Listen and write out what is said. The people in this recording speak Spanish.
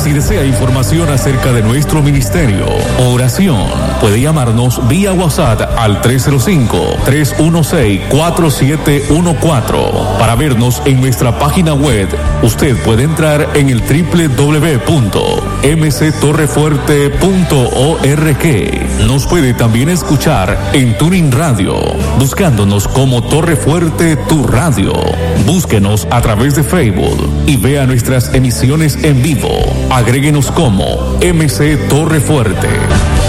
Si desea información acerca de nuestro ministerio o oración, puede llamarnos vía WhatsApp al 305-316-4714. Para vernos en nuestra página web, usted puede entrar en el www.mctorrefuerte.org. Nos puede también escuchar en Tuning Radio, buscándonos como Torre Fuerte Tu Radio. Búsquenos a través de Facebook y vea nuestras emisiones en vivo. Agréguenos como MC Torre Fuerte.